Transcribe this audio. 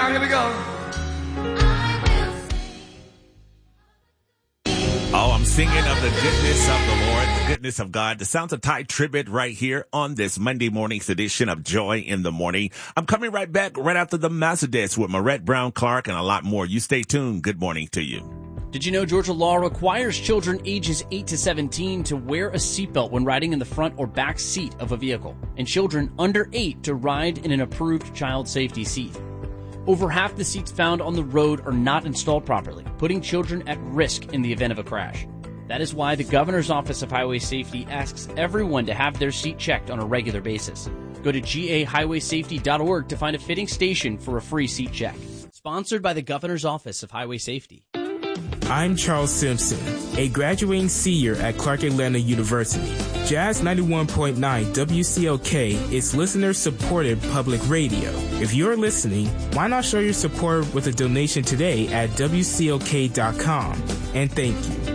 Here we go. Oh, I'm singing of the goodness of the Lord, the goodness of God. The Sounds of Ty Tribbett right here on this Monday morning's edition of Joy in the Morning. I'm coming right back right after the Master Desk with Marette Brown Clark and a lot more. You stay tuned. Good morning to you. Did you know Georgia law requires children ages 8 to 17 to wear a seatbelt when riding in the front or back seat of a vehicle, and children under 8 to ride in an approved child safety seat? Over half the seats found on the road are not installed properly, putting children at risk in the event of a crash. That is why the Governor's Office of Highway Safety asks everyone to have their seat checked on a regular basis. Go to gahighwaysafety.org to find a fitting station for a free seat check. Sponsored by the Governor's Office of Highway Safety. I'm Charles Simpson, a graduating senior at Clark Atlanta University. Jazz 91.9 WCLK is listener-supported public radio. If you're listening, why not show your support with a donation today at WCLK.com? And thank you.